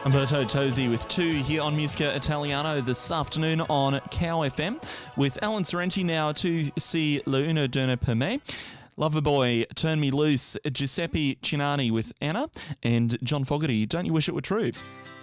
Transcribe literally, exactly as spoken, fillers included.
Umberto Tozzi with two here on Musica Italiano this afternoon on Cow F M with Alan Sorrenti now to see L'una donna per me. Loverboy, Turn Me Loose, Giuseppe Cinani with Anna, and John Fogerty, Don't You Wish It Were True.